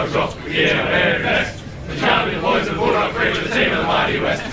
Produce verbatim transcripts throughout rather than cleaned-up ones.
Yeah, very best. The champion boys of Bulldog Bridge, the team of the mighty West.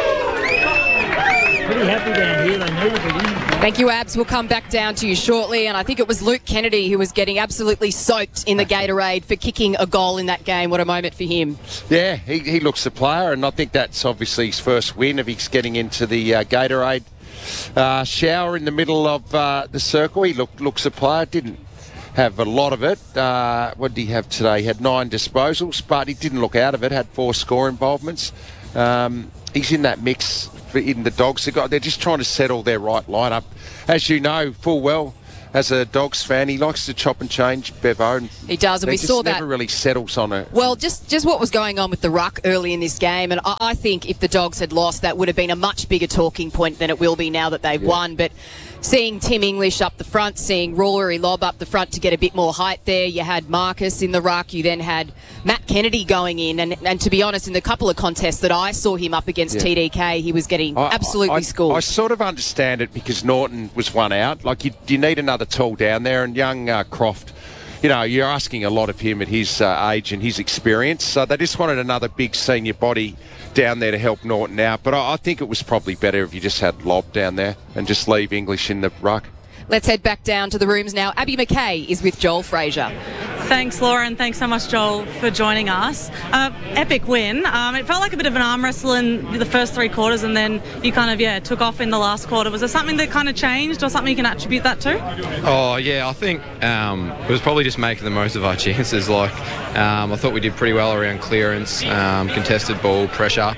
Pretty happy down here. They needed to win. Thank you, Abs. We'll come back down to you shortly. And I think it was Luke Kennedy who was getting absolutely soaked in the Gatorade for kicking a goal in that game. What a moment for him. Yeah, he, he looks the player, and I think that's obviously his first win if he's getting into the uh, Gatorade uh, shower in the middle of uh, the circle. He look, looks the player. Didn't have a lot of it. Uh, what did he have today? He had nine disposals, but he didn't look out of it. Had four score involvements. Um, he's in that mix for, in the Dogs. They've got, they're just trying to settle their right lineup. As you know full well, as a Dogs fan, he likes to chop and change Bevo. And he does, and we saw that. Never really settles on it. Well, just just what was going on with the ruck early in this game, and I, I think if the Dogs had lost, that would have been a much bigger talking point than it will be now that they've yeah. won. But seeing Tim English up the front, seeing Rory Lobb up the front to get a bit more height there. You had Marcus in the ruck. You then had Matt Kennedy going in. And, and to be honest, in the couple of contests that I saw him up against yeah. T D K, he was getting I, absolutely I, schooled. I sort of understand it because Norton was one out. Like, you, you need another tall down there. And young uh, Croft, you know, you're asking a lot of him at his uh, age and his experience. So they just wanted another big senior body down there to help Norton out. But I, I think it was probably better if you just had Lobb down there and just leave English in the ruck. Let's head back down to the rooms now. Abby McKay is with Joel Fraser. Thanks, Laura, and thanks so much, Joel, for joining us. Uh, epic win. Um, it felt like a bit of an arm wrestle in the first three quarters, and then you kind of, yeah, took off in the last quarter. Was there something that kind of changed or something you can attribute that to? Oh, yeah, I think um, it was probably just making the most of our chances. Like, um, I thought we did pretty well around clearance, um, contested ball, pressure.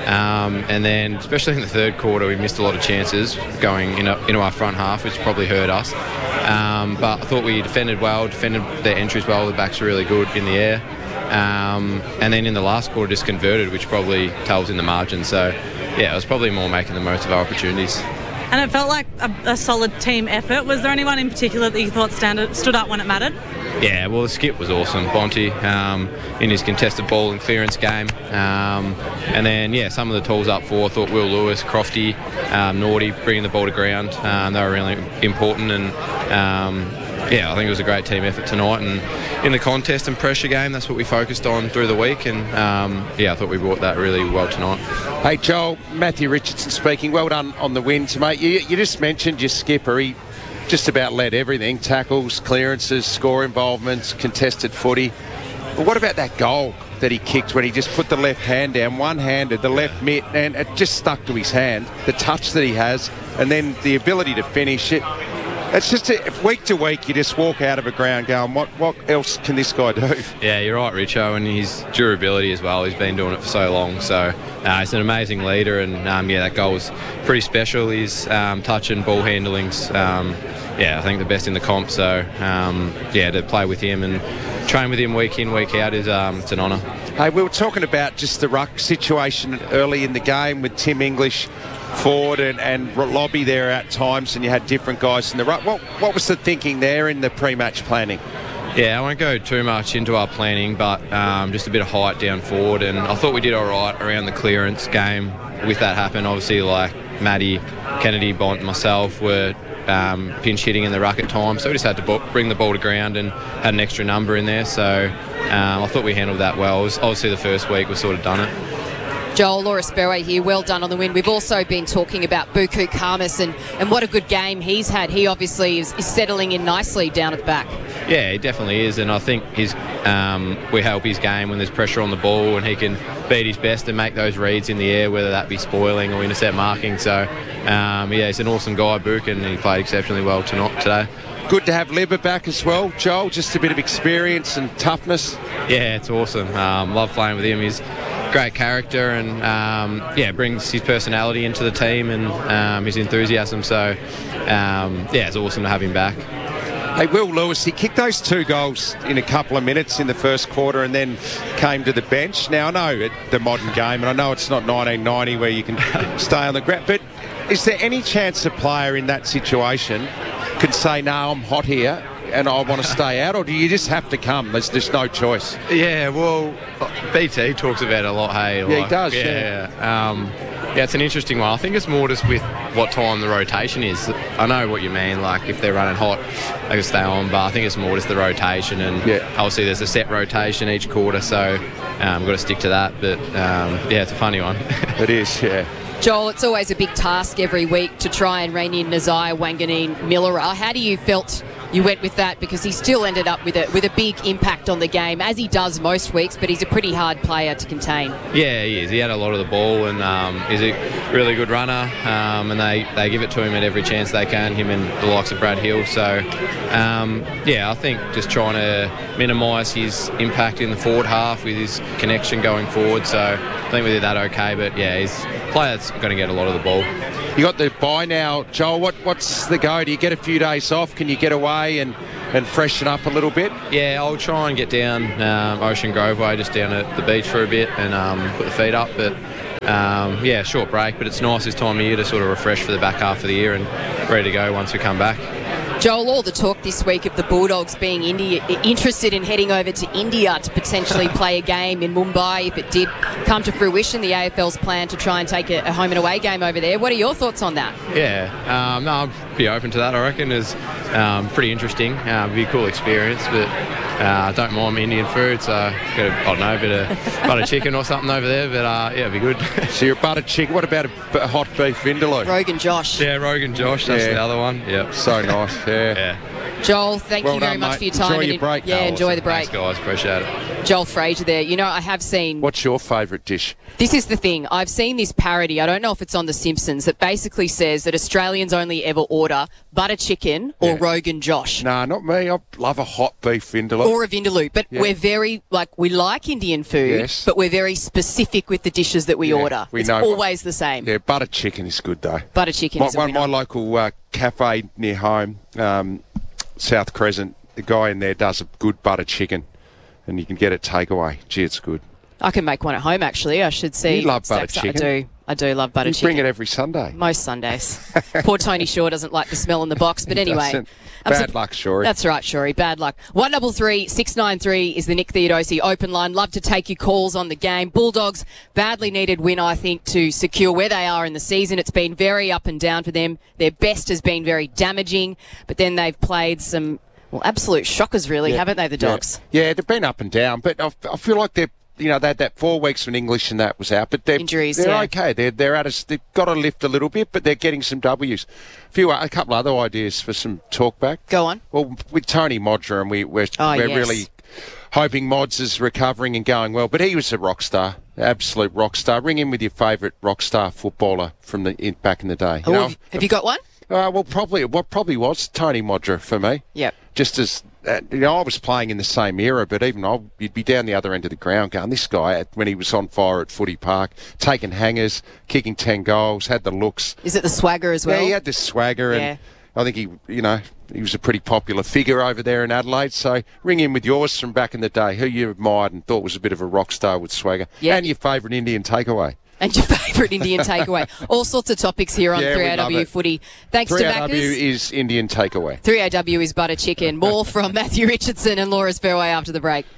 Um, and then, especially in the third quarter, we missed a lot of chances going into, into our front half, which probably hurt us. Um, but I thought we defended well, defended their entries well. The backs were really good in the air. Um, and then in the last quarter, just converted, which probably tells in the margin. So, yeah, it was probably more making the most of our opportunities. And it felt like a, a solid team effort. Was there anyone in particular that you thought stand, stood up when it mattered? Yeah, well, the skip was awesome. Bonte um, in his contested ball and clearance game. Um, and then, yeah, some of the tools up for, I thought Will Lewis, Crofty, um, Naughty, bringing the ball to ground. Um, they were really important. And, um, yeah, I think it was a great team effort tonight. And in the contest and pressure game, that's what we focused on through the week. And, um, yeah, I thought we brought that really well tonight. Hey, Joel, Matthew Richardson speaking. Well done on the wins, mate. You, you just mentioned your skipper. He just about led everything, tackles, clearances, score involvements, contested footy. But what about that goal that he kicked when he just put the left hand down, one-handed, the left mitt, and it just stuck to his hand, the touch that he has, and then the ability to finish it. It's just a, week to week you just walk out of a ground going, what what else can this guy do? Yeah, you're right, Richo, and his durability as well. He's been doing it for so long, so uh, he's an amazing leader, and um, yeah, that goal was pretty special. His um, touch and ball handling's, um, yeah, I think the best in the comp, so um, yeah, to play with him and train with him week in, week out is um, it's an honour. Hey, we were talking about just the ruck situation early in the game with Tim English forward and, and Lobby there at times, and you had different guys in the ruck. What, what was the thinking there in the pre-match planning? Yeah, I won't go too much into our planning, but um, just a bit of height down forward, and I thought we did all right around the clearance game with that happen. Obviously, like Maddie, Kennedy, Bont, myself were um, pinch hitting in the ruck at times, so we just had to b- bring the ball to ground and had an extra number in there, so um, I thought we handled that well. It was obviously the first week we've sort of done it. Joel, Laura Sperway here, well done on the win. We've also been talking about Buku Khamis and, and what a good game he's had. He obviously is, is settling in nicely down at the back. Yeah, he definitely is, and I think his, um, we help his game when there's pressure on the ball and he can beat his best and make those reads in the air, whether that be spoiling or intercept marking. So, um, yeah, he's an awesome guy, Buku, and he played exceptionally well tonight today. Good to have Libba back as well, Joel, just a bit of experience and toughness. Yeah, it's awesome. Um, love playing with him. He's great character and um, yeah, brings his personality into the team and um, his enthusiasm. So um, yeah, it's awesome to have him back. Hey, Will Lewis, he kicked those two goals in a couple of minutes in the first quarter and then came to the bench. Now, I know it, the modern game, and I know it's not nineteen ninety where you can stay on the ground, but is there any chance a player in that situation can say, no, I'm hot here and I want to stay out, or do you just have to come? There's just no choice. Yeah, well, B T talks about it a lot, hey? Yeah, like, he does, yeah. yeah. Um, Yeah, it's an interesting one. I think it's more just with what time the rotation is. I know what you mean, like if they're running hot, they can stay on, but I think it's more just the rotation, and Yeah. obviously there's a set rotation each quarter, so um, we've got to stick to that, but um, yeah, it's a funny one. It is, yeah. Joel, it's always a big task every week to try and rein in Nazai Wanganeen Millera. How do you felt you went with that? Because he still ended up with a with a big impact on the game, as he does most weeks, but he's a pretty hard player to contain. Yeah, he is. He had a lot of the ball, and um, he's a really good runner, um, and they, they give it to him at every chance they can, him and the likes of Brad Hill. So, um, yeah, I think just trying to minimise his impact in the forward half with his connection going forward. So I think we did that okay, but yeah, he's a player that's going to get a lot of the ball. You got the bye now, Joel. What what's the go? Do you get a few days off? Can you get away and, and freshen up a little bit? Yeah, I'll try and get down um, Ocean Grove way, just down at the beach for a bit and um, put the feet up. But um, yeah, short break, but it's nice this time of year to sort of refresh for the back half of the year and ready to go once we come back. Joel, all the talk this week of the Bulldogs being India, interested in heading over to India to potentially play a game in Mumbai if it did come to fruition, the A F L's plan to try and take a, a home and away game over there. What are your thoughts on that? Yeah, um, no, I'd be open to that, I reckon. It's um, pretty interesting. Uh, it'd be a cool experience, but I uh, don't mind Indian food, so get a, I don't know, a bit of butter chicken or something over there, but uh, yeah, it'd be good. So you're a butter chicken. What about a, a hot beef vindaloo? Rogan Josh. Yeah, Rogan Josh, that's Yeah. the other one. Yep. So nice, yeah. Yeah. Joel, thank Well you very done, much mate. for your time. Enjoy and your break. Yeah, Oh, enjoy awesome. the break. Thanks, guys. Appreciate it. Joel Fraser there. You know, I have seen... What's your favourite dish? This is the thing. I've seen this parody. I don't know if it's on The Simpsons that basically says that Australians only ever order butter chicken or Yeah. Rogan Josh. Nah, not me. I love a hot beef vindaloo. Or a vindaloo. But Yeah. we're very, like, we like Indian food, Yes. but we're very specific with the dishes that we Yeah, order. we it's know. always the same. Yeah, butter chicken is good though. Butter chicken My, is a one, winner. my local uh, cafe near home, um, South Crescent, the guy in there does a good butter chicken, and you can get it takeaway. Gee, it's good. I can make one at home, actually. I should see. You love butter Stacks up. chicken. I do. I do love butter You chicken. bring it every Sunday. Most Sundays. Poor Tony Shaw doesn't like the smell in the box, but He anyway. doesn't. I'm Bad sup- luck, Shorey. That's right, Shorey. Bad luck. one double three six nine three is the Nick Theodosi open line. Love to take your calls on the game. Bulldogs, badly needed win, I think, to secure where they are in the season. It's been very up and down for them. Their best has been very damaging, but then they've played some, well, absolute shockers, really, haven't they, the Dogs? Yeah, yeah, they've been up and down, but I, I feel like they're, you know, they had that four weeks when English and that was out, but they're, Injuries, they're yeah. okay. They're they're at us. They've got to lift a little bit, but they're getting some W's. A few, a couple other ideas for some talk back. Go on. Well, with Tony Modra, and we we're, Oh, we're yes. really hoping Mods is recovering and going well. But he was a rock star, absolute rock star. Ring in with your favourite rock star footballer from the in, back in the day. Oh, You know, have, have you got one? uh, well, probably what probably was Tony Modra for me. Yep. Just as uh, you know, I was playing in the same era, but even I, you'd be down the other end of the ground going, this guy, when he was on fire at Footy Park, taking hangers, kicking ten goals, had the looks. Is it the swagger as well? Yeah, he had this swagger, and Yeah. I think he, you know, he was a pretty popular figure over there in Adelaide. So ring in with yours from back in the day, who you admired and thought was a bit of a rock star with swagger, Yeah. and your favourite Indian takeaway. And your favourite Indian takeaway. All sorts of topics here on Yeah, we three A W love it. Footy. Thanks three to A W Backers. is Indian takeaway. three A W is butter chicken. More from Matthew Richardson and Laura Sperway after the break.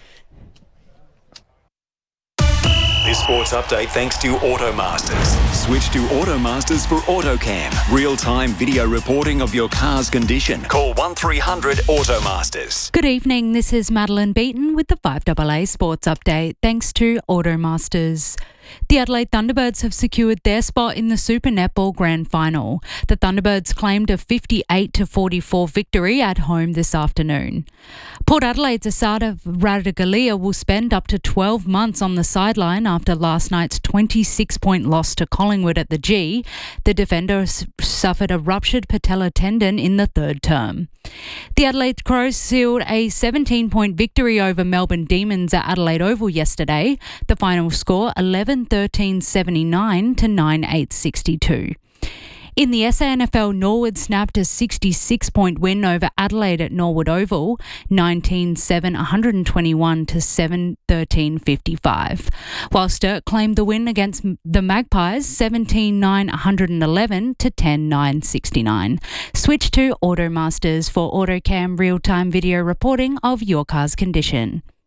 This sports update thanks to Automasters. Switch to Automasters for AutoCam. Real-time video reporting of your car's condition. Call one three hundred Automasters. Good evening, this is Madeline Beaton with the five A A Sports Update, thanks to Automasters. The Adelaide Thunderbirds have secured their spot in the Super Netball Grand Final. The Thunderbirds claimed a fifty-eight to forty-four victory at home this afternoon. Port Adelaide's Asada Radaglia will spend up to twelve months on the sideline after last night's twenty-six point loss to Collingwood at the G. The defender s- suffered a ruptured patella tendon in the third term. The Adelaide Crows sealed a seventeen point victory over Melbourne Demons at Adelaide Oval yesterday. The final score eleven thirteen seventy-nine to nine eight sixty-two. In the S A N F L, Norwood snapped a sixty-six point win over Adelaide at Norwood Oval, nineteen seven one twenty-one to seven thirteen fifty-five. While Sturt claimed the win against the Magpies, seventeen nine one eleven to ten nine sixty-nine. Switch to Automasters for AutoCam real-time video reporting of your car's condition.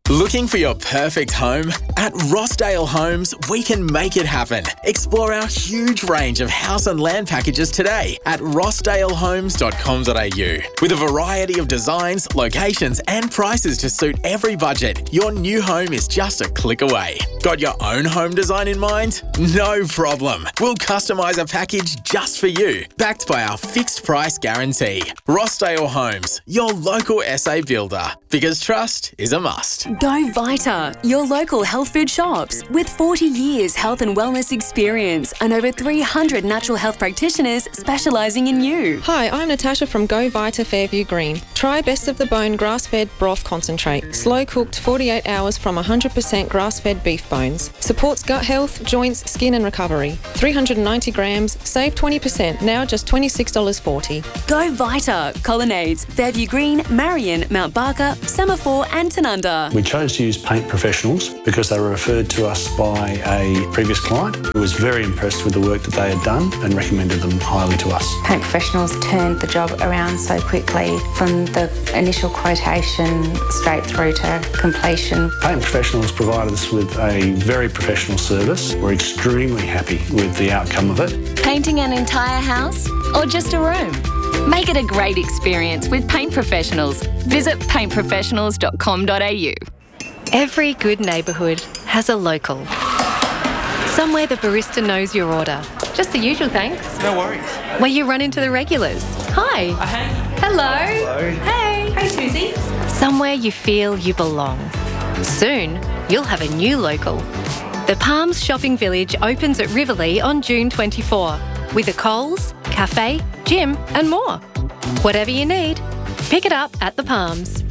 Looking for your perfect home? At Rossdale Homes, we can make it happen. Explore our huge range of house and land packages today at rossdale homes dot com dot a u. With a variety of designs, locations and prices to suit every budget, your new home is just a click away. Got your own home design in mind? No problem. We'll customise a package just for you, backed by our fixed price guarantee. Rossdale Homes, your local S A builder, because trust is a must. Go Vita, your local health food shops. With forty years health and wellness experience and over three hundred natural health practitioners specialising in you. Hi, I'm Natasha from Go Vita Fairview Green. Try Best of the Bone grass-fed broth concentrate. Slow cooked forty-eight hours from one hundred percent grass-fed beef bones. Supports gut health, joints, skin and recovery. three hundred ninety grams, save twenty percent, now just twenty-six dollars forty. Go Vita, Colonnades, Fairview Green, Marion, Mount Barker, Semaphore and Tanunda. We chose to use Paint Professionals because they were referred to us by a previous client who was very impressed with the work that they had done and recommended them highly to us. Paint Professionals turned the job around so quickly from the initial quotation straight through to completion. Paint Professionals provided us with a very professional service. We're extremely happy with the outcome of it. Painting an entire house or just a room? Make it a great experience with Paint Professionals. Visit paint professionals dot com dot a u. Every good neighbourhood has a local. Somewhere the barista knows your order. Just the usual thanks. No worries. Where you run into the regulars. Hi. Uh, hey. Hello. Hello. Hey. Hey, Susie. Somewhere you feel you belong. Soon, you'll have a new local. The Palms Shopping Village opens at Riverlea on June twenty-fourth with a Coles, cafe, gym and more. Whatever you need, pick it up at the Palms.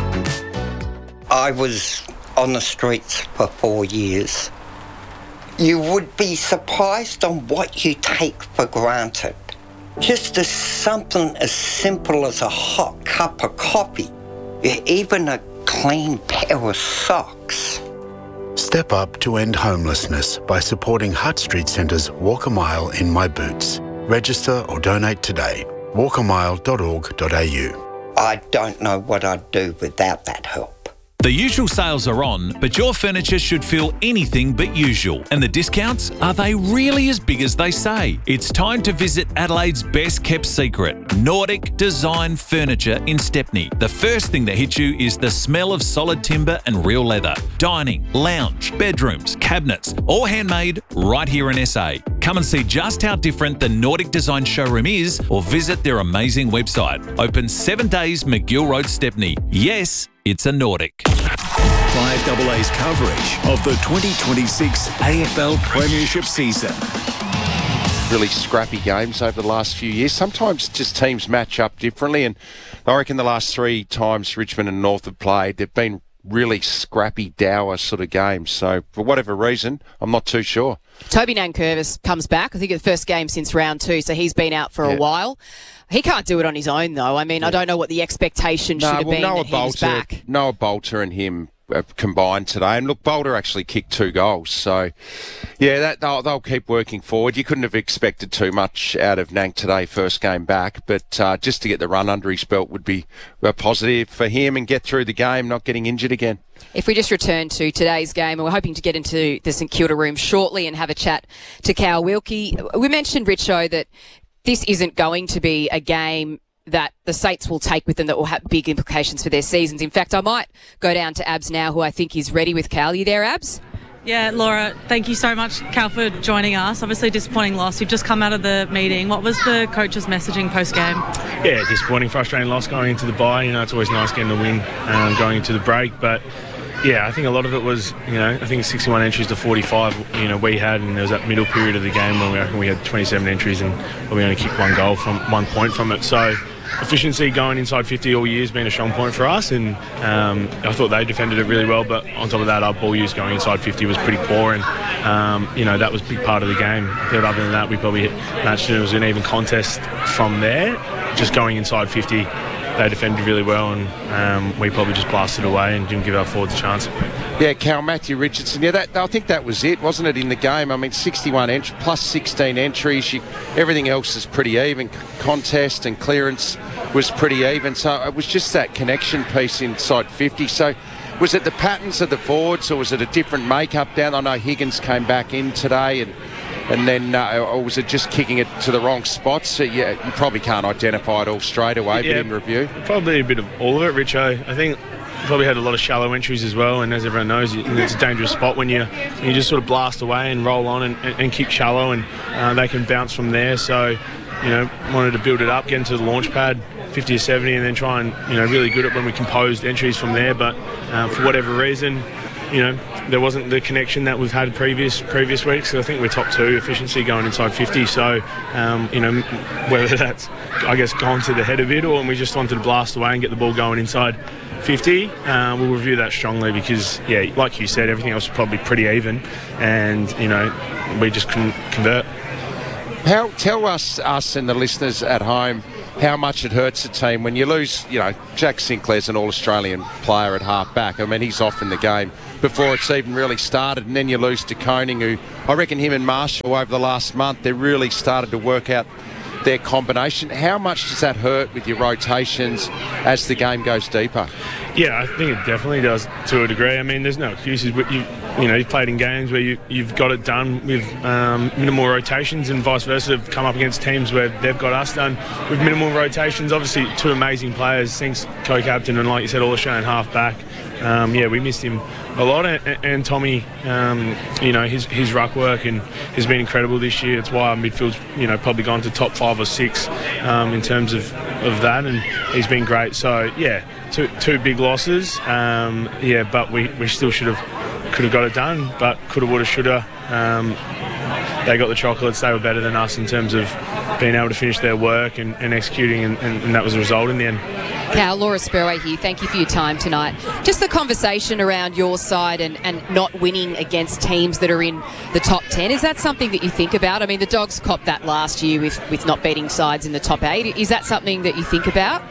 I was on the streets for four years. You would be surprised on what you take for granted. Just as something as simple as a hot cup of coffee, even a clean pair of socks. Step up to end homelessness by supporting Hutt Street Centre's Walk a Mile in My Boots. Register or donate today. walk a mile dot org dot a u. I don't know what I'd do without that help. The usual sales are on, but your furniture should feel anything but usual. And the discounts, are they really as big as they say? It's time to visit Adelaide's best kept secret, Nordic Design Furniture in Stepney. The first thing that hits you is the smell of solid timber and real leather. Dining, lounge, bedrooms, cabinets, all handmade right here in S A. Come and see just how different the Nordic Design showroom is or visit their amazing website. Open seven days McGill Road, Stepney. Yes, it's a Nordic. five A A's coverage of the twenty twenty-six A F L Premiership season. Really scrappy games over the last few years. Sometimes just teams match up differently, and I reckon the last three times Richmond and North have played, they've been really scrappy, dour sort of games. So for whatever reason, I'm not too sure. Toby Nankervis comes back. I think it's the first game since round two, so he's been out for Yeah. a while. He can't do it on his own, though. I mean, I don't know what the expectation should No, have well, been Noah that he was Bolter, back. Noah Bolter and him uh, combined today. And look, Bolter actually kicked two goals. So, yeah, that they'll, they'll keep working forward. You couldn't have expected too much out of Nank today, first game back. But uh, just to get the run under his belt would be a positive for him and get through the game, not getting injured again. If we just return to today's game, and we're hoping to get into the St Kilda room shortly and have a chat to Cal Wilkie. We mentioned, Richo, that this isn't going to be a game that the Saints will take with them that will have big implications for their seasons. In fact, I might go down to Abs now, who I think is ready with Cal. You there, Abs? Yeah, Laura, thank you so much, Cal, for joining us. Obviously, disappointing loss. You've just come out of the meeting. What was the coach's messaging post-game? Yeah, disappointing, frustrating loss going into the bye. You know, it's always nice getting a win um, going into the break, but yeah, I think a lot of it was, you know, I think sixty-one entries to forty-five, you know, we had, and there was that middle period of the game when we reckon we had twenty-seven entries and we only kicked one goal from one point from it. So efficiency going inside fifty all year has been a strong point for us, and um, I thought they defended it really well, but on top of that, our ball use going inside fifty was pretty poor, and um, you know, that was a big part of the game. But other than that, we probably hit, matched it. It was an even contest from there. Just going inside fifty, they defended really well, and um, we probably just blasted away and didn't give our forwards a chance. Yeah, Cal, Matthew Richardson. Yeah, that, I think that was it, wasn't it, in the game? I mean, sixty-one entries plus sixteen entries. You, everything else is pretty even. Contest and clearance was pretty even. So it was just that connection piece inside fifty. So was it the patterns of the forwards, or was it a different makeup down? I know Higgins came back in today, and and then uh, or was it just kicking it to the wrong spots? So, yeah, you probably can't identify it all straight away, Yeah, but in review, probably a bit of all of it, Richo. I think probably had a lot of shallow entries as well, and as everyone knows, it's a dangerous spot when you you just sort of blast away and roll on and, and, and kick shallow, and uh, they can bounce from there. So, you know, wanted to build it up, get into the launch pad, fifty or seventy, and then try and, you know, really good at when we composed entries from there. But uh, for whatever reason, you know, there wasn't the connection that we've had previous previous weeks. So I think we're top two efficiency going inside fifty. So, um, you know, whether that's, I guess, gone to the head of it, or we just wanted to blast away and get the ball going inside fifty, uh, we'll review that strongly because, yeah, like you said, everything else was probably pretty even, and, you know, we just couldn't convert. How, tell us, us and the listeners at home, how much it hurts a team when you lose. You know, Jack Sinclair's an all-Australian player at half-back. I mean, he's off in the game before it's even really started, and then you lose to Koning, who I reckon him and Marshall over the last month, they really started to work out their combination. How much does that hurt with your rotations as the game goes deeper? Yeah, I think it definitely does to a degree. I mean, there's no excuses. But you, you know, you've played in games where you, you've got it done with um, minimal rotations, and vice versa. Have come up against teams where they've got us done with minimal rotations. Obviously, two amazing players, Sinks co-captain, and like you said, all-Australian half-back. Um, yeah, we missed him a lot, and, and Tommy, um, you know, his his ruck work and has been incredible this year. It's why our midfield's, you know, probably gone to top five or six um, in terms of, of that, and he's been great. So yeah, two two big losses. Um, yeah, but we, we still should have could have got it done, but coulda, woulda, shoulda. Um, they got the chocolates. They were better than us in terms of being able to finish their work and, and executing, and, and, and that was the result in the end. Cal, Laura Spurway here. Thank you for your time tonight. Just the conversation around your side and, and not winning against teams that are in the top ten. Is that something that you think about? I mean, the Dogs copped that last year with, with not beating sides in the top eight. Is that something that you think about?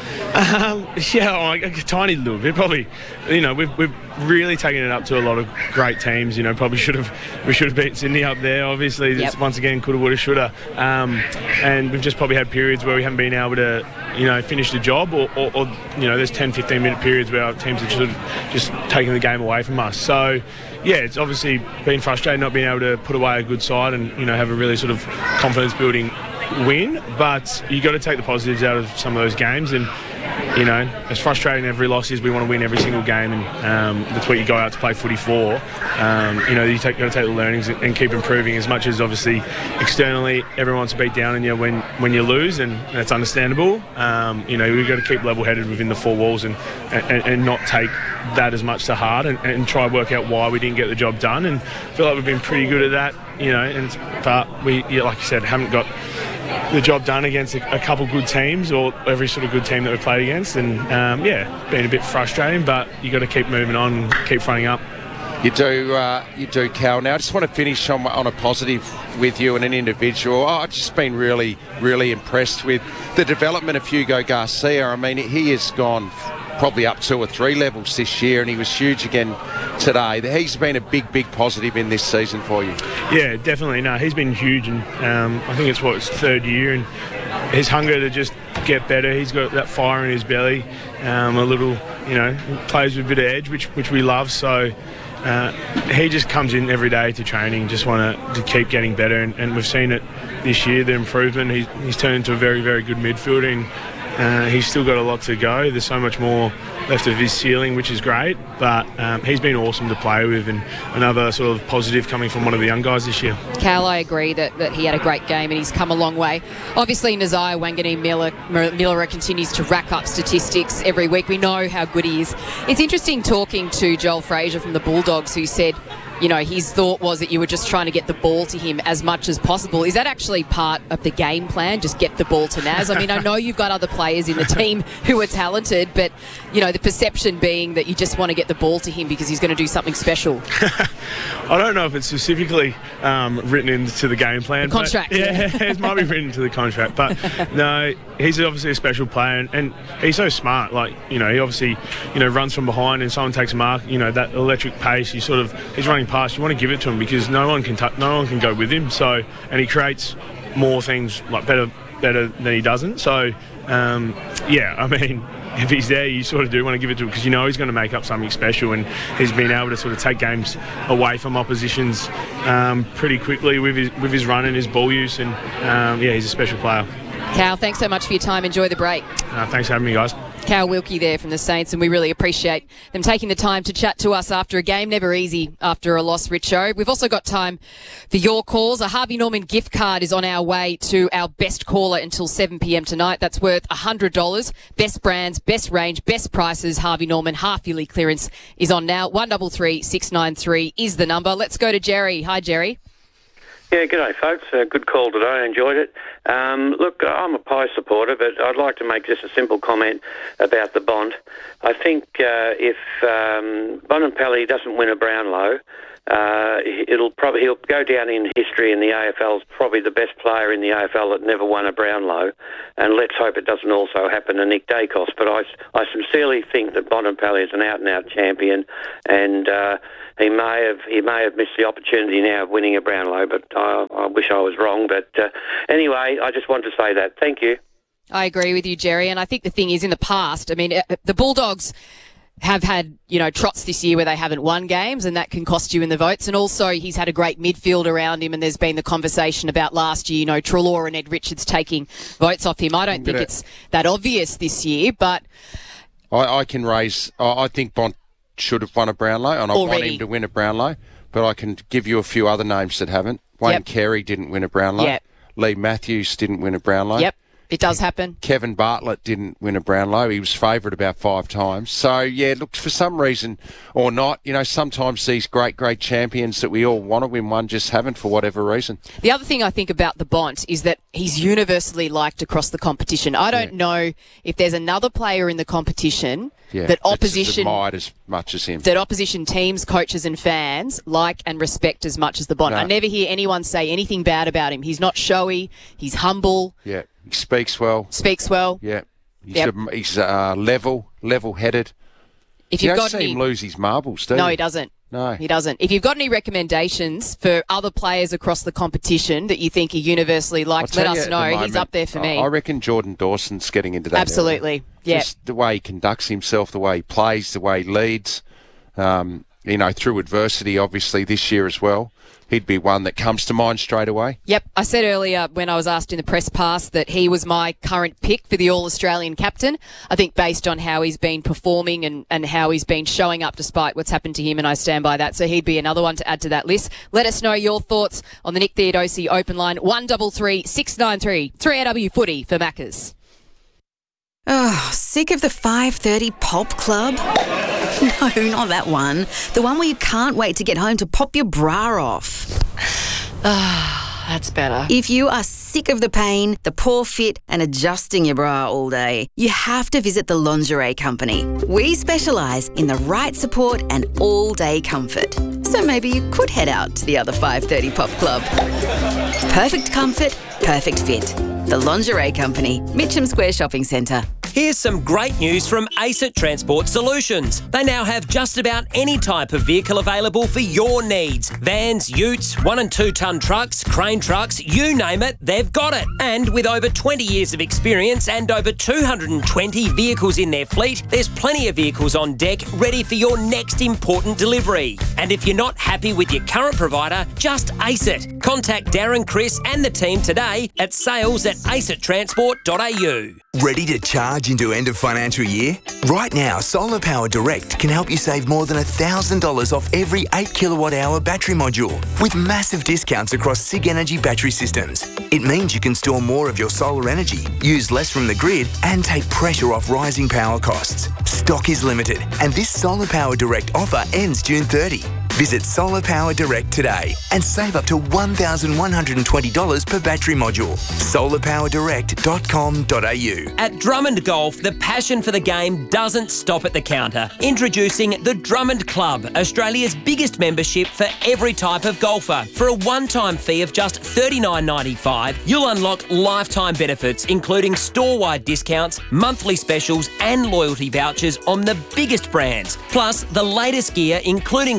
Um, yeah, like a tiny little bit. Probably, you know, we've, we've really taken it up to a lot of great teams. You know, probably should have we should have beaten Sydney up there. Obviously, Yep. it's once again coulda, woulda, shoulda. Um, and we've just probably had periods where we haven't been able to, you know, finish the job, or, or, or you know, there's ten, fifteen minute periods where our teams have sort of just taken the game away from us. So, yeah, it's obviously been frustrating not being able to put away a good side and, you know, have a really sort of confidence building win. But you got to take the positives out of some of those games, and, you know, as frustrating every loss is, we want to win every single game, and um, that's what you go out to play footy for. Um, you know, you take, got to take the learnings and keep improving. As much as obviously externally everyone wants to beat down on you when, when you lose, and that's understandable. Um, you know, we've got to keep level-headed within the four walls and, and, and not take that as much to heart, and, and try and work out why we didn't get the job done. And I feel like we've been pretty good at that, you know, and but we, yeah, like you said, haven't got the job done against a, a couple good teams, or every sort of good team that we've played against, and um, yeah, been a bit frustrating, but you got to keep moving on and keep fronting up. You do, uh, you do, Cal. Now, I just want to finish on, on a positive with you and an individual. Oh, I've just been really, really impressed with the development of Hugo Garcia. I mean, he has gone probably up two or three levels this year, and he was huge again today. He's been a big, big positive in this season for you. Yeah, definitely. No, he's been huge, and um, I think it's what, his third year, and his hunger to just get better. He's got that fire in his belly, um, a little, you know, plays with a bit of edge, which which we love. So uh, he just comes in every day to training, just want to keep getting better, and, and we've seen it this year, the improvement. He's, he's turned into a very, very good midfielder, and Uh, he's still got a lot to go. There's so much more left of his ceiling, which is great, but um, he's been awesome to play with, and another sort of positive coming from one of the young guys this year. Cal, I agree that, that he had a great game and he's come a long way. Obviously, Nazaya Wanganeen Miller continues to rack up statistics every week. We know how good he is. It's interesting talking to Joel Fraser from the Bulldogs, who said, you know, his thought was that you were just trying to get the ball to him as much as possible. Is that actually part of the game plan, just get the ball to Naz? I mean, I know you've got other players in the team who are talented, but, you know, the perception being that you just want to get the ball to him because he's going to do something special. I don't know if it's specifically um, written into the game plan. The contract. But, yeah, it might be written into the contract. But, no, he's obviously a special player, and, and he's so smart. Like, you know, he obviously, you know, runs from behind, and someone takes a mark, you know, that electric pace, you sort of, he's running past, you want to give it to him because no one can t- no one can go with him. So, and he creates more things, like better better than he doesn't. So, um, yeah, I mean, if he's there, you sort of do want to give it to him because you know he's going to make up something special, and he's been able to sort of take games away from oppositions um, pretty quickly with his with his run and his ball use, and um, yeah, he's a special player. Cal, thanks so much for your time. Enjoy the break. Uh, thanks for having me, guys. Cal Wilkie there from the Saints, and we really appreciate them taking the time to chat to us after a game. Never easy after a loss, Richo. We've also got time for your calls. A Harvey Norman gift card is on our way to our best caller until seven p.m. tonight. That's worth one hundred dollars. Best brands, best range, best prices. Harvey Norman half-yearly clearance is on now. one three three, six nine three is the number. Let's go to Jerry. Hi, Jerry. Yeah, g'day, folks. Uh, good call today. I enjoyed it. Um, look, I'm a Pie supporter, but I'd like to make just a simple comment about the Bont. I think uh, if um, Bontempelli doesn't win a Brownlow, uh, it'll probably he'll go down in history in the A F L as probably the best player in the A F L that never won a Brownlow. And let's hope it doesn't also happen to Nick Dacos. But I, I sincerely think that Bontempelli is an out-and-out champion, and uh, He may have he may have missed the opportunity now of winning a Brownlow, but I, I wish I was wrong. But uh, anyway, I just wanted to say that. Thank you. I agree with you, Jerry. And I think the thing is, in the past, I mean, the Bulldogs have had, you know, trots this year where they haven't won games, and that can cost you in the votes. And also, he's had a great midfield around him, and there's been the conversation about last year, you know, Treloar and Ed Richards taking votes off him. I don't think it's that obvious this year, but I, I can raise. I, I think Bont should have won a Brownlow, and I Already. want him to win a Brownlow, but I can give you a few other names that haven't. Wayne Yep. Carey didn't win a Brownlow. Yep. Lee Matthews didn't win a Brownlow. Yep, it does happen. Kevin Bartlett didn't win a Brownlow. He was favoured about five times. So, yeah, look, for some reason or not, you know, sometimes these great, great champions that we all want to win one just haven't for whatever reason. The other thing I think about the Bont is that he's universally liked across the competition. I don't Yeah. know if there's another player in the competition Yeah, that that's opposition admired as much as him. that opposition teams, coaches and fans like and respect as much as the Bont. No. I never hear anyone say anything bad about him. He's not showy. He's humble. Yeah, he speaks well. Speaks well. Yeah, he's, Yep. a, he's uh, level, level-headed. If you you've don't got see any- him lose his marbles, do No, you? he doesn't. No. He doesn't. If you've got any recommendations for other players across the competition that you think are universally I'll liked, tell let you us at know. the He's moment, up there for me. I I reckon Jordan Dawson's getting into that. Absolutely. area. Yeah. Just the way he conducts himself, the way he plays, the way he leads. Um, you know, through adversity, obviously this year as well. He'd be one that comes to mind straight away. Yep. I said earlier when I was asked in the press pass that he was my current pick for the All-Australian captain. I think based on how he's been performing and, and how he's been showing up despite what's happened to him, and I stand by that. So he'd be another one to add to that list. Let us know your thoughts on the Nick Theodosi open line, one three three, six nine three, three A W Footy for Maccas. Oh, sick of the five thirty Pop Club? No, not that one. The one where you can't wait to get home to pop your bra off. Ah, that's better. If you are sick of the pain, the poor fit, and adjusting your bra all day, you have to visit the Lingerie Company. We specialise in the right support and all-day comfort. So maybe you could head out to the other five thirty Pop Club. Perfect comfort, perfect fit. The Lingerie Company, Mitcham Square Shopping Centre. Here's some great news from ACET Transport Solutions. They now have just about any type of vehicle available for your needs. Vans, utes, one and two tonne trucks, crane trucks, you name it, they've got it. And with over twenty years of experience and over two hundred twenty vehicles in their fleet, there's plenty of vehicles on deck ready for your next important delivery. And if you're not happy with your current provider, just ace it. Contact Darren, Chris and the team today at sales at acet transport dot a u. Ready to charge into end of financial year? Right now, Solar Power Direct can help you save more than one thousand dollars off every eight kilowatt hour battery module with massive discounts across SIG Energy battery systems. It means you can store more of your solar energy, use less from the grid and take pressure off rising power costs. Stock is limited and this Solar Power Direct offer ends June thirtieth. Visit Solar Power Direct today and save up to one thousand one hundred twenty dollars per battery module. solar power direct dot com dot a u. At Drummond Golf, the passion for the game doesn't stop at the counter. Introducing the Drummond Club, Australia's biggest membership for every type of golfer. For a one-time fee of just thirty-nine ninety-five, you'll unlock lifetime benefits, including store-wide discounts, monthly specials and loyalty vouchers on the biggest brands. Plus, the latest gear, including clubs built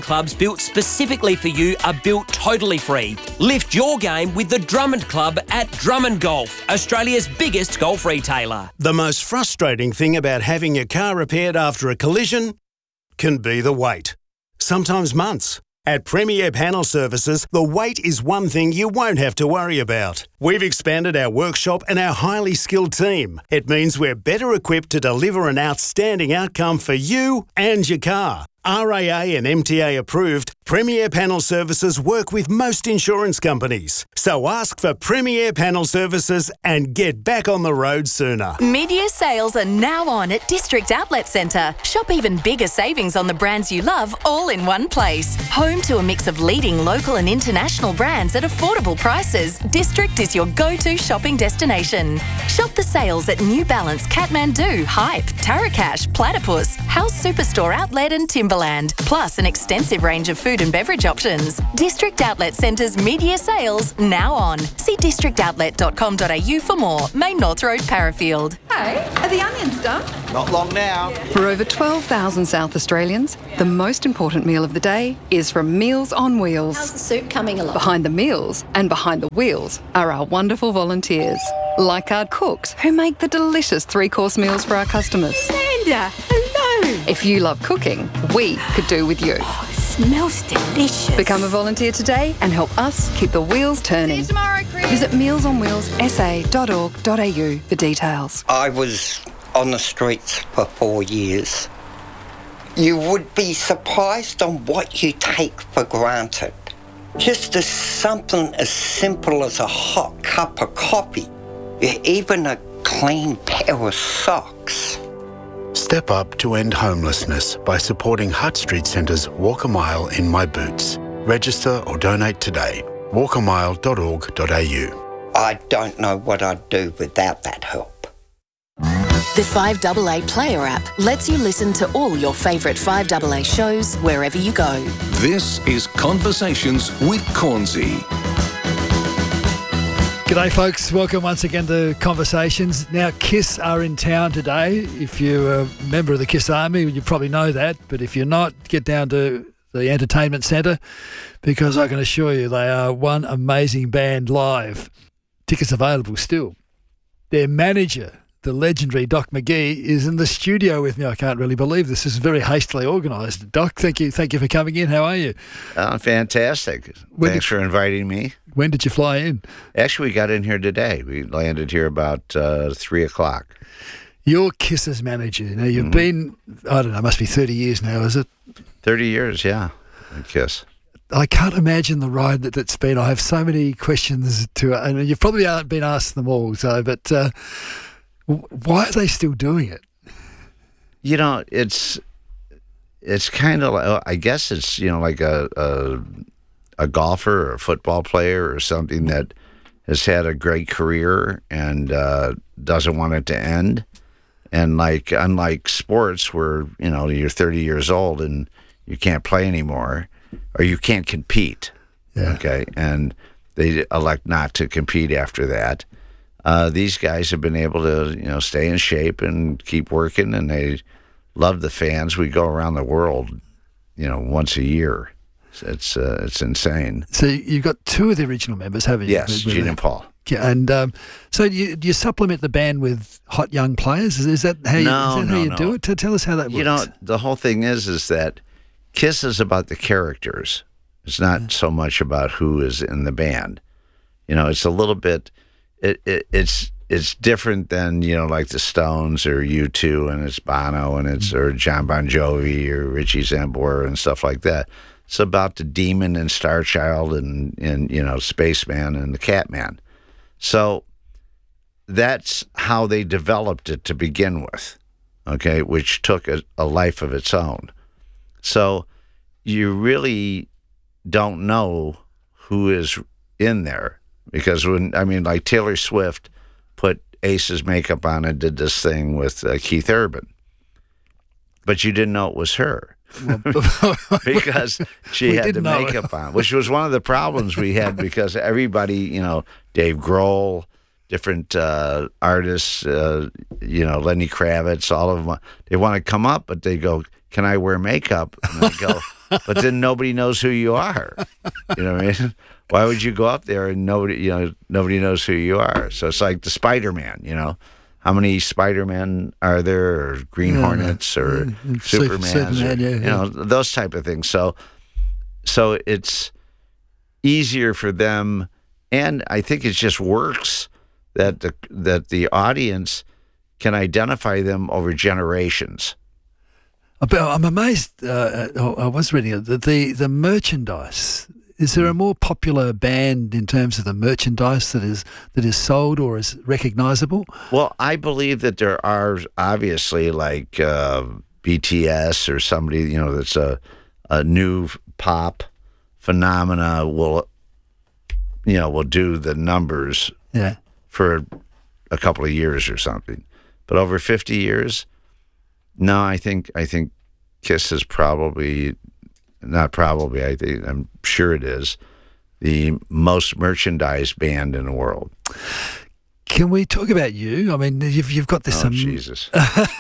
built specifically for you are built totally free. Lift your game with the Drummond Club at Drummond Golf, Australia's biggest golf retailer. The most frustrating thing about having your car repaired after a collision can be the wait. Sometimes months. At Premier Panel Services, the wait is one thing you won't have to worry about. We've expanded our workshop and our highly skilled team. It means we're better equipped to deliver an outstanding outcome for you and your car. R A A and M T A approved, Premier Panel Services work with most insurance companies. So ask for Premier Panel Services and get back on the road sooner. Mid-year sales are now on at District Outlet Centre. Shop even bigger savings on the brands you love all in one place. Home to a mix of leading local and international brands at affordable prices, District is your go-to shopping destination. Shop the sales at New Balance, Kathmandu, Hype, Tarakash, Platypus, House Superstore Outlet and Timberland, plus an extensive range of food and beverage options. District Outlet Centre's mid-year sales now on. See district outlet dot com dot a u for more. Main North Road, Parafield. Hey, are the onions done? Not long now. For over twelve thousand South Australians, the most important meal of the day is from Meals on Wheels. How's the soup coming along? Behind the meals and behind the wheels are our wonderful volunteers, like our cooks who make the delicious three-course meals for our customers. Linda, hello. If you love cooking, we could do with you. Oh, it smells delicious. Become a volunteer today and help us keep the wheels turning. See you tomorrow, Chris. Visit meals on wheels s a dot org dot a u for details. I was on the streets for four years. You would be surprised on what you take for granted. Just as something as simple as a hot cup of coffee, even a clean pair of socks. Step up to end homelessness by supporting Hutt Street Centre's Walk a Mile in My Boots. Register or donate today. walk a mile dot org dot a u. I don't know what I'd do without that help. The five A A Player app lets you listen to all your favourite five A A shows wherever you go. This is Conversations with Cornsey. G'day folks, welcome once again to Conversations. Now KISS are in town today. If you're a member of the KISS Army, you probably know that, but if you're not, get down to the Entertainment Centre because I can assure you they are one amazing band live. Tickets available still. Their manager, the legendary Doc McGee, is in the studio with me. I can't really believe this. This is very hastily organised. Doc, thank you thank you for coming in. How are you? Uh, fantastic. When Thanks did- for inviting me. When did you fly in? Actually, we got in here today. We landed here about uh, three o'clock. You're KISS's manager. Now, you've Mhm. been, I don't know, must be thirty years now, is it? thirty years, yeah, at KISS. I can't imagine the ride that that's been. I have so many questions to, and you've probably been asked them all. So, but uh, why are they still doing it? You know, it's it's kind of like, I guess it's, you know, like a, a a golfer or a football player or something that has had a great career and uh, doesn't want it to end. And like, unlike sports where, you know, you're thirty years old and you can't play anymore or you can't compete. Yeah. Okay. And they elect not to compete after that. Uh, these guys have been able to, you know, stay in shape and keep working, and they love the fans. We go around the world, you know, once a year. It's uh, it's insane. So you've got two of the original members, haven't you? Yes, With- with Gene the- and Paul. Yeah, and um, so do you, do you supplement the band with hot young players? Is, is that how you, No, is that no, how you no. do it? T- Tell us how that works. You know, the whole thing is, is that KISS is about the characters. It's not so much about who is in the band. You know, it's a little bit. It, it it's it's different than, you know, like the Stones or U two, and it's Bono and it's or John Bon Jovi or Richie Zambora and stuff like that. It's about the Demon and Star Child and and you know, Spaceman and the Catman. So that's how they developed it to begin with, okay, which took a, a life of its own. So you really don't know who is in there because when, I mean, like Taylor Swift put Ace's makeup on and did this thing with uh, Keith Urban, but you didn't know it was her. Because she We had the didn't know. makeup on, which was one of the problems we had because everybody, you know, Dave Grohl, different uh, artists, uh, you know, Lenny Kravitz, all of them, they want to come up, but they go, "Can I wear makeup?" And I go, but then nobody knows who you are. You know what I mean? Why would you go up there and nobody, you know, nobody knows who you are? So it's like the Spider-Man, you know. How many Spider-Men are there, or Green Yeah, Hornets, or yeah, Supermans, Superman, or, yeah, you yeah. know, those type of things. So, so it's easier for them, and I think it just works that the that the audience can identify them over generations. But I'm amazed. Uh, I was reading it. that The the merchandise. Is there a more popular band in terms of the merchandise that is that is sold or is recognisable? Well, I believe that there are obviously like uh, B T S or somebody, you know, that's a a new pop phenomena will, you know, will do the numbers Yeah. for a couple of years or something. But over fifty years, no, I think I think Kiss is probably. Not probably, I think, I'm sure it is, the most merchandised band in the world. Can we talk about you? I mean, you've you've got this. Oh, um, Jesus.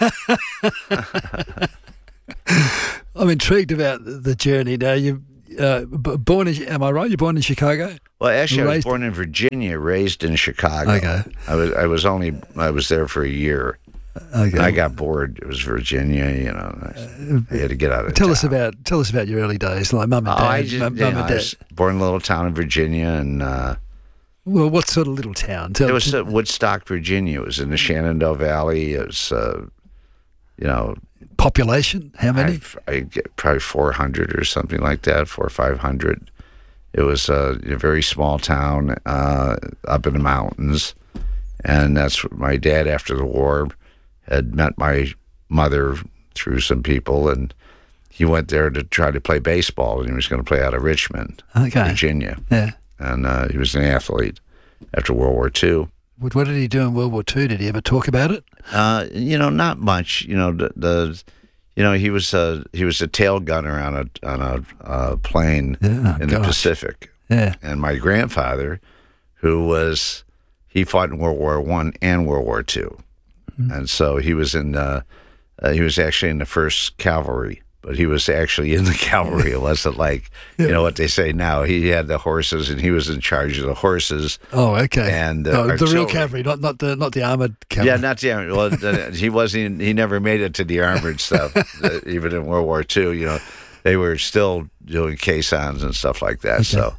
I'm intrigued about the journey. Now, you uh, b- born in, am I right? You're born in Chicago? Well, actually, I was Raised- born in Virginia, raised in Chicago. Okay. I was I was only I was there for a year. Okay. I got bored. It was Virginia, you know. I, I had to get out of Tell town. us about tell us about your early days, like mum and Oh, dad. I just, mum, you mum know, and I dad. was born in a little town in Virginia, and uh, Well, what sort of little town? Tell, it was uh, Woodstock, Virginia. It was in the Shenandoah Valley. It was, uh, you know, population. How many? I, I get probably four hundred or something like that, four or five hundred. It was uh, a very small town uh, up in the mountains, and that's what my dad, after the war, had met my mother through some people, and he went there to try to play baseball, and he was going to play out of Richmond, Okay. Virginia. Yeah. And uh, he was an athlete after World War Two. What, what did he do in World War Two? Did he ever talk about it? Uh, you know, not much. You know, the, the you know he was a he was a tail gunner on a on a uh, plane Yeah, in the gosh. Pacific. Yeah. And my grandfather, who was he fought in World War One and World War Two, and so he was in uh, uh, he was actually in the first cavalry. But he was actually in the cavalry. It wasn't like, you know, what they say now. He had the horses, and he was in charge of the horses. Oh, okay. And uh, oh, the real artillery. cavalry, not not the not the armored cavalry. Yeah, not the armored. Well, the, he wasn't. He never made it to the armored stuff. uh, even in World War Two, you know, they were still doing caissons and stuff like that. So,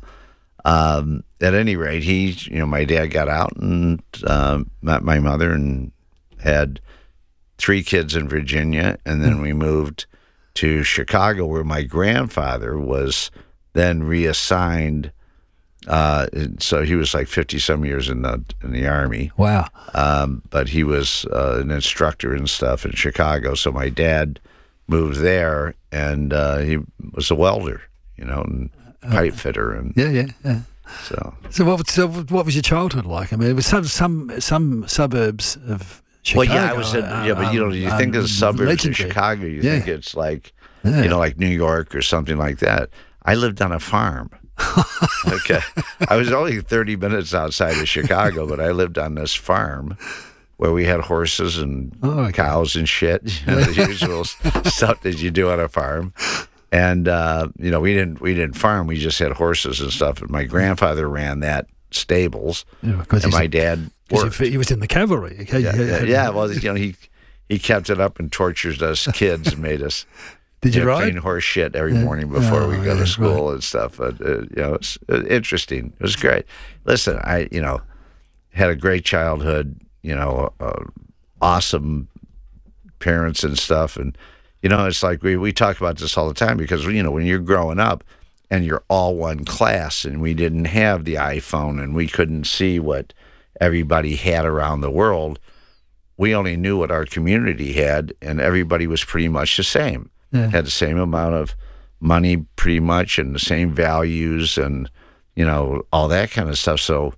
um, at any rate, he, you know, my dad got out and uh, met my mother and had three kids in Virginia, and then we moved to Chicago, where my grandfather was then reassigned. Uh, so he was like fifty some years in the in the Army. Wow. Um, but he was uh, an instructor and stuff in Chicago. So my dad moved there, and uh, he was a welder, you know, and pipe fitter, and Yeah, yeah, yeah. so. So what? So what was your childhood like? I mean, it was some some some suburbs of Chicago. Well, yeah, I was. In, are- yeah, but you know, are- you are think of the suburbs legendary. of Chicago, you Yeah. think it's like, Yeah. you know, like New York or something like that. I lived on a farm. Okay, I was only thirty minutes outside of Chicago, but I lived on this farm where we had horses and Oh, okay. cows and shit, you know, the usual stuff that you do on a farm. And uh, you know, we didn't we didn't farm; we just had horses and stuff. And my grandfather ran that stables, Yeah, 'cause and he's my a- dad 'cause worked. he he was in the cavalry. Okay, Yeah, yeah, yeah, yeah. Well, you know, he he kept it up and tortured us kids and made us. Did you know, ride? clean horse shit every Yeah. morning before Oh, we go yeah, to school and stuff. But uh, you know, it's uh, interesting. It was great. Listen, I you know had a great childhood. You know, uh, awesome parents and stuff, and you know, it's like we we talk about this all the time because you know when you're growing up and you're all one class, and we didn't have the iPhone, and we couldn't see what everybody had around the world. We only knew what our community had, and everybody was pretty much the same. Yeah. Had the same amount of money, pretty much, and the same values, and you know all that kind of stuff. So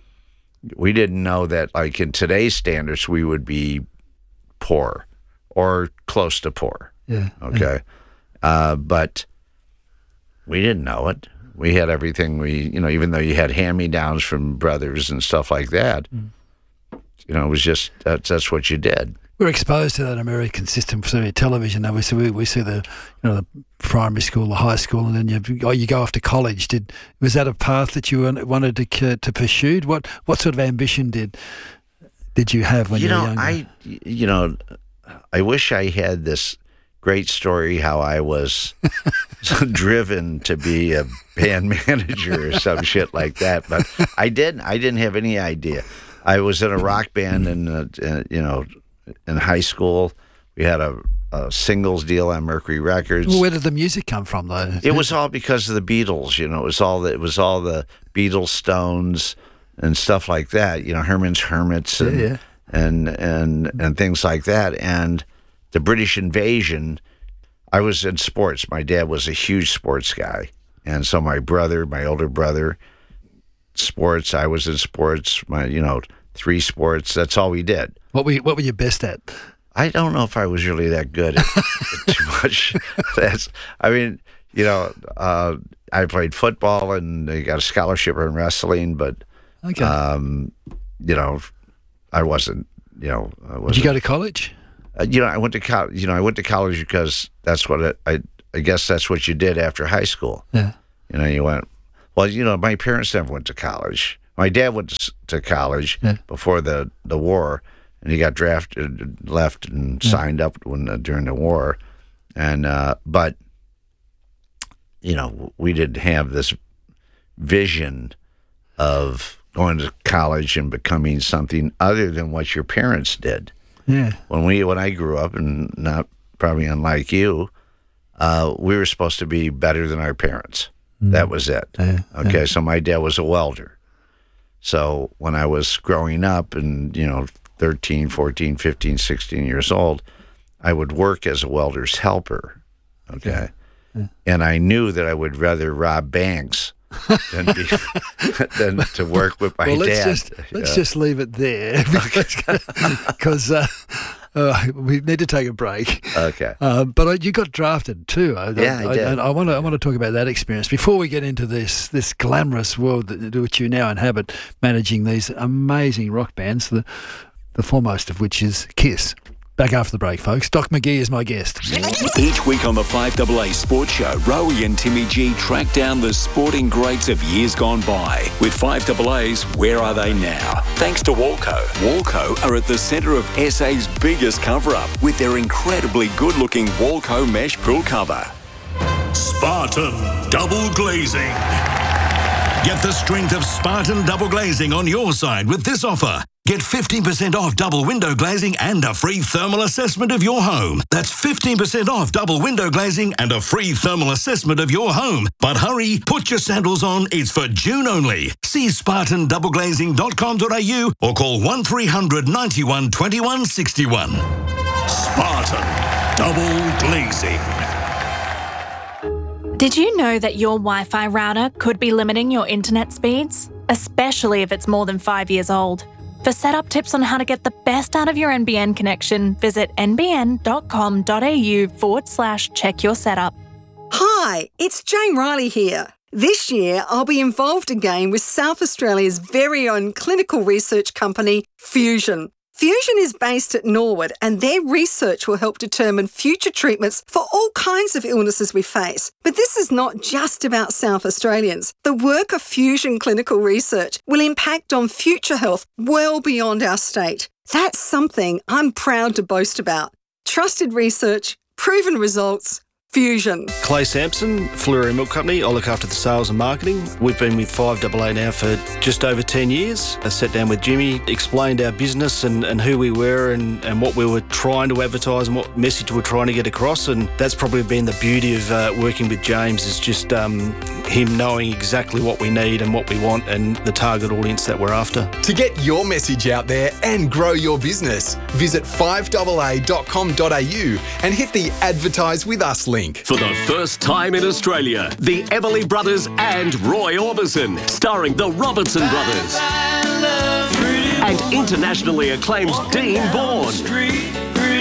we didn't know that, like in today's standards, we would be poor or close to poor. Yeah. Okay, uh, but we didn't know it. We had everything. We, you know, even though you had hand-me-downs from brothers and stuff like that, Mm. you know, it was just that's that's what you did. we're exposed to that American system through television. Now we see we, we see the you know the primary school, the high school, and then you oh, you go off to college. Did was that a path that you wanted to to pursue? What what sort of ambition did did you have when you, you know, were younger? I you know, I wish I had this great story how I was driven to be a band manager or some shit like that, but I didn't. I didn't have any idea. I was in a rock band, and uh, uh, you know, in high school, we had a, a singles deal on Mercury Records. Well, where did the music come from, though? It was all because of the Beatles. You know, it was all the, it was all the Beatles, Stones, and stuff like that. You know, Herman's Hermits and Yeah, yeah. and and and things like that. And the British invasion. I was in sports. My dad was a huge sports guy, and so my brother, my older brother, sports. I was in sports. My you know. Three sports. That's all we did. What were you, what were you best at? I don't know if I was really that good at too much. That's. I mean, you know, uh, I played football and I got a scholarship in wrestling, but Okay. um, you know, I wasn't. You know, I wasn't. Did you go to college? Uh, you know, I went to college. You know, I went to college because that's what it, I. I guess that's what you did after high school. Yeah. You know, you went. Well, you know, my parents never went to college. My dad went to, to college Yeah. before the, the war, and he got drafted, left, and Yeah. signed up when uh, during the war. And uh, but you know, we didn't have this vision of going to college and becoming something other than what your parents did. Yeah. When we when I grew up, and not probably unlike you, uh, we were supposed to be better than our parents. That was it. Yeah, okay, yeah. so my dad was a welder. So when I was growing up and, you know, thirteen, fourteen, fifteen, sixteen years old, I would work as a welder's helper, okay? Yeah. And I knew that I would rather rob banks than be, than to work with my well, let's dad. just let's Yeah. just leave it there because uh, uh, we need to take a break. Okay. Uh, but uh, you got drafted too. I, Yeah, I did. And I want to I want to talk about that experience before we get into this this glamorous world that which you now inhabit, managing these amazing rock bands. The the foremost of which is Kiss. Back after the break, folks. Doc McGee is my guest. Each week on the five A A Sports Show, Rowie and Timmy G track down the sporting greats of years gone by. With five A A's Where Are They Now? Thanks to Walco. Walco are at the centre of S A's biggest cover-up with their incredibly good-looking Walco mesh pool cover. Spartan Double Glazing. Get the strength of Spartan Double Glazing on your side with this offer. Get fifteen percent off double window glazing and a free thermal assessment of your home. That's fifteen percent off double window glazing and a free thermal assessment of your home. But hurry, put your sandals on. It's for June only. See spartan double glazing dot com dot a u or call one three hundred ninety-one twenty-one sixty-one. Spartan Double Glazing. Did you know that your Wi-Fi router could be limiting your internet speeds? Especially if it's more than five years old. For setup tips on how to get the best out of your N B N connection, visit n b n dot com dot a u forward slash check your setup. Hi, it's Jane Riley here. This year, I'll be involved again with South Australia's very own clinical research company, Fusion. Fusion is based at Norwood, and their research will help determine future treatments for all kinds of illnesses we face. But this is not just about South Australians. The work of Fusion Clinical Research will impact on future health well beyond our state. That's something I'm proud to boast about. Trusted research, proven results, Fusion. Clay Sampson, Fleury Milk Company. I look after the sales and marketing. We've been with five A A now for just over ten years. I sat down with Jimmy, explained our business and, and who we were and, and what we were trying to advertise and what message we we're trying to get across. And that's probably been the beauty of uh, working with James, is just um, him knowing exactly what we need and what we want and the target audience that we're after. To get your message out there and grow your business, visit five A A dot com dot a u and hit the Advertise With Us link. For the first time in Australia, the Everly Brothers and Roy Orbison, starring the Robertson Brothers. And internationally acclaimed Dean Bourne.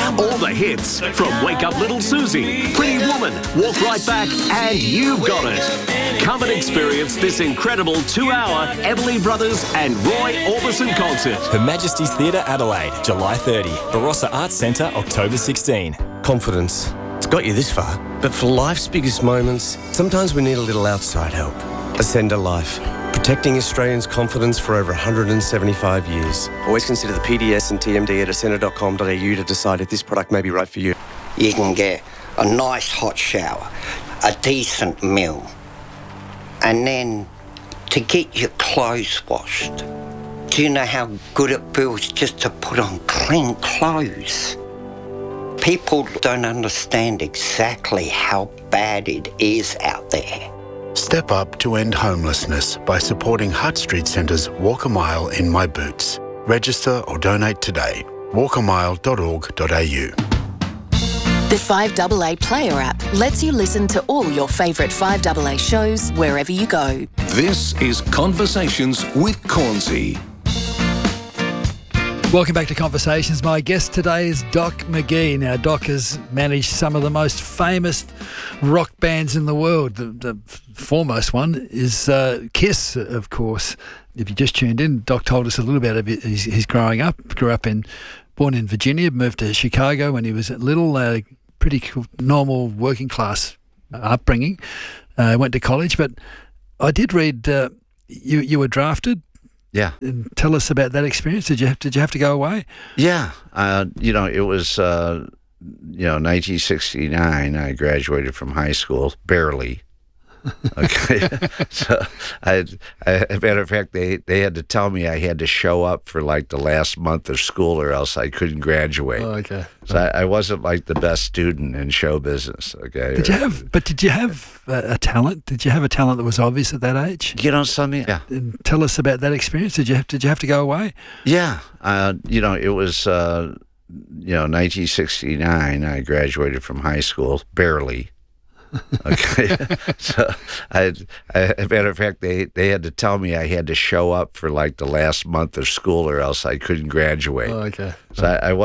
All the hits from Wake Up Little Susie, Pretty Woman, Walk Right Back, and You've Got It. Come and experience this incredible two-hour Everly Brothers and Roy Orbison concert. Her Majesty's Theatre, Adelaide, July thirtieth. Barossa Arts Centre, October sixteenth. Confidence. It's got you this far. But for life's biggest moments, sometimes we need a little outside help. Ascender Life. Protecting Australians' confidence for over one hundred seventy-five years. Always consider the P D S and T M D at ascender dot com dot a u to decide if this product may be right for you. You can get a nice hot shower, a decent meal, and then to get your clothes washed. Do you know how good it feels just to put on clean clothes? People don't understand exactly how bad it is out there. Step up to end homelessness by supporting Hutt Street Centre's Walk a Mile in My Boots. Register or donate today. walk a mile dot org dot a u. The five A A Player app lets you listen to all your favourite five A A shows wherever you go. This is Conversations with Cornsey. Welcome back to Conversations. My guest today is Doc McGhee. Now, Doc has managed some of the most famous rock bands in the world. The, the foremost one is uh, Kiss, of course. If you just tuned in, Doc told us a little bit about his, his growing up. Grew up in, born in Virginia, moved to Chicago when he was little, uh, pretty cool, normal working class upbringing. Uh, went to college, but I did read uh, you you were drafted. Yeah. And tell us about that experience. Did you have, did you have to go away? Yeah. Uh, you know, it was, uh, you know, nineteen sixty-nine. I graduated from high school, barely. Okay. So, I, I, as a matter of fact, they, they had to tell me I had to show up for like the last month of school or else I couldn't graduate. Oh, okay. So I, I wasn't like the best student in show business. Okay. Did you have, but did you have a, a talent? Did you have a talent that was obvious at that age? You know, something, yeah. And tell us about that experience. Did you have, did you have to go away? Yeah. Uh, you know, it was, uh, you know, nineteen sixty-nine. I graduated from high school, barely. Okay. So I, I, as a matter of fact, they, they had to tell me I had to show up for like the last month of school or else I couldn't graduate. Oh, okay. So I, I wasn't